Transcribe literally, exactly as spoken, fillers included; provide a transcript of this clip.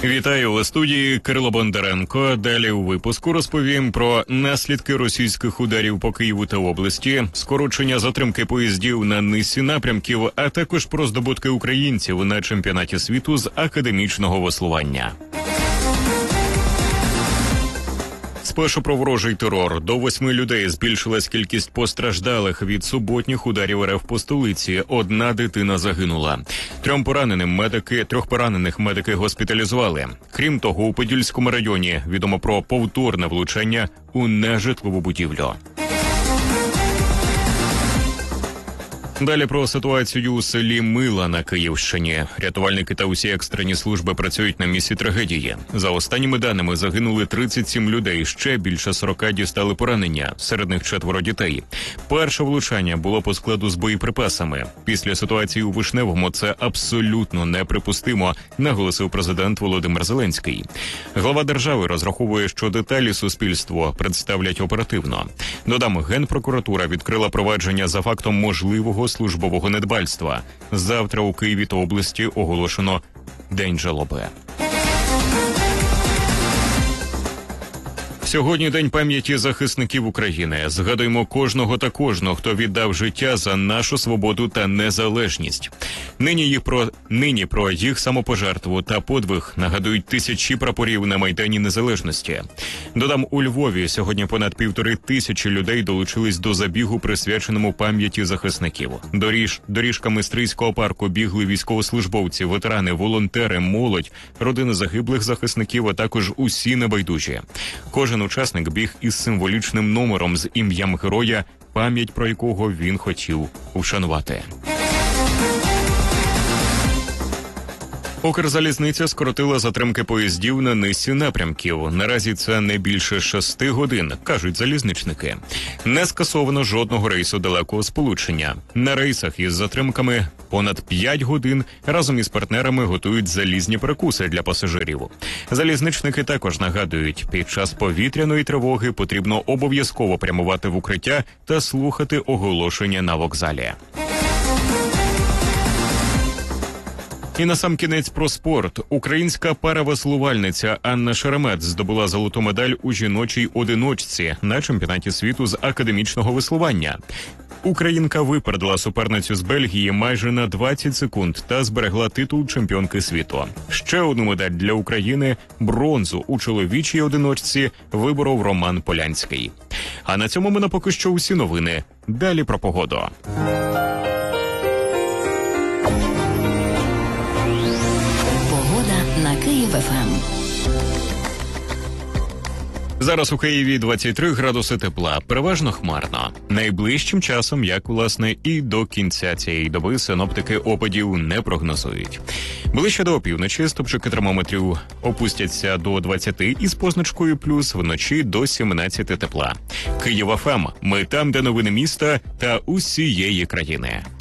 Вітаю у студії Кирило Бондаренко. Далі у випуску розповім про наслідки російських ударів по Києву та області, скорочення затримки поїздів на низці напрямків, а також про здобутки українців на чемпіонаті світу з академічного веслування. Спершу про ворожий терор. До восьми людей збільшилась кількість постраждалих від суботніх ударів РФ по столиці. Одна дитина загинула. Трьом пораненим медики, трьох поранених медики госпіталізували. Крім того, у Подільському районі відомо про повторне влучання у нежитлову будівлю. Далі про ситуацію у селі Мила на Київщині. Рятувальники та усі екстрені служби працюють на місці трагедії. За останніми даними загинули тридцять сім людей, ще більше сорока дістали поранення, серед них четверо дітей. Перше влучання було по складу з боєприпасами. Після ситуації у Вишневому це абсолютно неприпустимо, наголосив президент Володимир Зеленський. Глава держави розраховує, що деталі суспільство представлять оперативно. Додам, Генпрокуратура відкрила провадження за фактом можливого службового недбальства. Завтра у Києві та області оголошено День жалоби. Сьогодні День пам'яті захисників України. Згадуємо кожного та кожного, хто віддав життя за нашу свободу та незалежність. Нині їх про нині про їх самопожертву та подвиг нагадують тисячі прапорів на Майдані Незалежності. Додам, у Львові сьогодні понад півтори тисячі людей долучились до забігу, присвяченому пам'яті захисників. Доріж, доріжками Стрийського парку бігли військовослужбовці, ветерани, волонтери, молодь, родини загиблих захисників, а також усі небайдужі. Кожен учасник біг із символічним номером з ім'ям героя, пам'ять про якого він хотів вшанувати. Укрзалізниця скоротила затримки поїздів на низці напрямків. Наразі це не більше шести годин, кажуть залізничники. Не скасовано жодного рейсу далекого сполучення. На рейсах із затримками понад п'ять годин разом із партнерами готують залізні перекуси для пасажирів. Залізничники також нагадують, під час повітряної тривоги потрібно обов'язково прямувати в укриття та слухати оголошення на вокзалі. І насамкінець про спорт. Українська паравеслувальниця Анна Шеремет здобула золоту медаль у жіночій одиночці на чемпіонаті світу з академічного веслування. Українка випередила суперницю з Бельгії майже на двадцять секунд та зберегла титул чемпіонки світу. Ще одну медаль для України – бронзу у чоловічій одиночці виборов Роман Полянський. А на цьому в мене поки що усі новини. Далі про погоду. На Київ-ФМ. Зараз у Києві двадцять три градуси тепла, переважно хмарно. Найближчим часом, як власне і до кінця цієї доби, синоптики опадів не прогнозують. Ближче до опівночі стопчики термометрів опустяться до двадцяти із позначкою плюс, вночі до сімнадцяти тепла. Київ-ФМ. Ми там, де новини міста та усієї країни.